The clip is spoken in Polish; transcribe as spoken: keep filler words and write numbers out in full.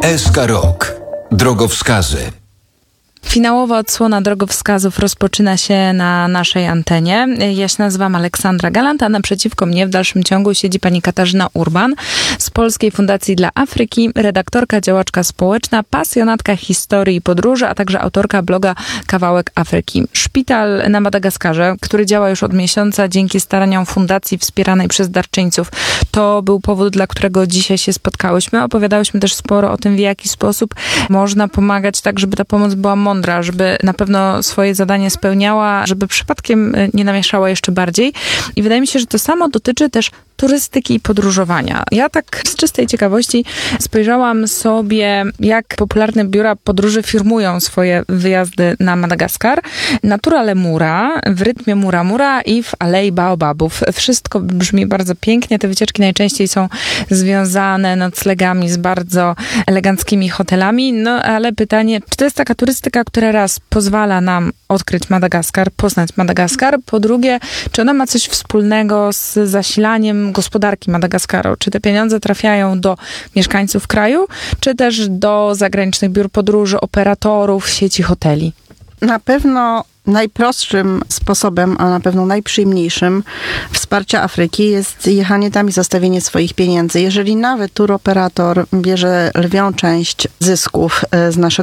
S K Rok. Drogowskazy. Finałowa odsłona drogowskazów rozpoczyna się na naszej antenie. Ja się nazywam Aleksandra Galant, a naprzeciwko mnie w dalszym ciągu siedzi pani Katarzyna Urban z Polskiej Fundacji dla Afryki, redaktorka, działaczka społeczna, pasjonatka historii i podróży, a także autorka bloga Kawałek Afryki. Szpital na Madagaskarze, który działa już od miesiąca dzięki staraniom fundacji wspieranej przez darczyńców. To był powód, dla którego dzisiaj się spotkałyśmy. Opowiadałyśmy też sporo o tym, w jaki sposób można pomagać tak, żeby ta pomoc była mądra, żeby na pewno swoje zadanie spełniała, żeby przypadkiem nie namieszała jeszcze bardziej. I wydaje mi się, że to samo dotyczy też turystyki i podróżowania. Ja tak z czystej ciekawości spojrzałam sobie, jak popularne biura podróży firmują swoje wyjazdy na Madagaskar. Natura Lemura, w rytmie Mura Mura i w Alei Baobabów. Wszystko brzmi bardzo pięknie. Te wycieczki najczęściej są związane noclegami z bardzo eleganckimi hotelami. No ale pytanie, czy to jest taka turystyka, która raz pozwala nam odkryć Madagaskar, poznać Madagaskar, po drugie, czy ona ma coś wspólnego z zasilaniem gospodarki Madagaskaru? Czy te pieniądze trafiają do mieszkańców kraju, czy też do zagranicznych biur podróży, operatorów, sieci hoteli? Na pewno najprostszym sposobem, a na pewno najprzyjemniejszym wsparcia Afryki jest jechanie tam i zostawienie swoich pieniędzy. Jeżeli nawet turoperator bierze lwią część zysków z naszego